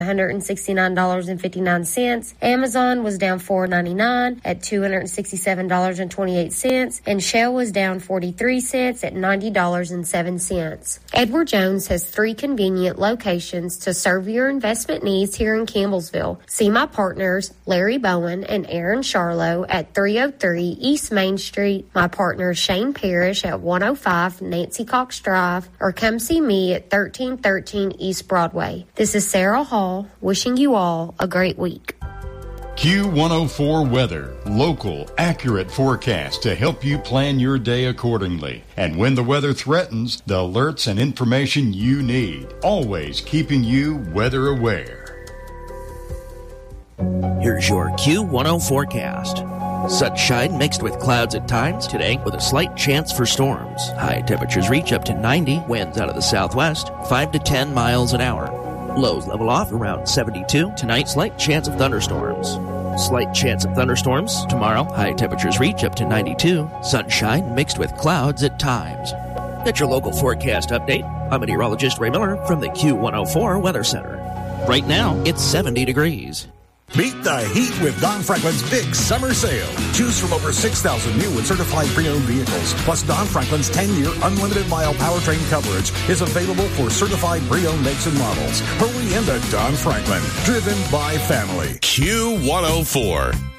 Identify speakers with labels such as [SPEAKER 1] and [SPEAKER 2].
[SPEAKER 1] $169.59. Amazon was down $4.99 at $267.28, and Shell was down 43 cents at $90.07. Edward Jones has 3 convenient locations to serve your investment needs here in Campbellsville. See my partners, Larry Bowen and Aaron Charlo at 303 East Main Street, my partner Shane Parrish at 105 Nancy Cox Drive, or come see me at 1313 East Broadway. This is Sarah Hall, wishing you all a great week.
[SPEAKER 2] Q104 Weather. Local, accurate forecast to help you plan your day accordingly. And when the weather threatens, the alerts and information you need. Always keeping you weather aware.
[SPEAKER 3] Here's your Q10 forecast. Sunshine mixed with clouds at times today with a slight chance for storms. High temperatures reach up to 90, winds out of the southwest, 5 to 10 miles an hour. Lows level off around 72. Tonight, slight chance of thunderstorms. Slight chance of thunderstorms tomorrow. High temperatures reach up to 92. Sunshine mixed with clouds at times. That's your local forecast update. I'm meteorologist Ray Miller from the Q104 Weather Center. Right now, it's 70 degrees.
[SPEAKER 4] Beat the heat with Don Franklin's big summer sale. Choose from over 6,000 new and certified pre-owned vehicles. Plus, Don Franklin's 10-year unlimited mile powertrain coverage is available for certified pre-owned makes and models. Hurry into Don Franklin. Driven by family.
[SPEAKER 5] Q104.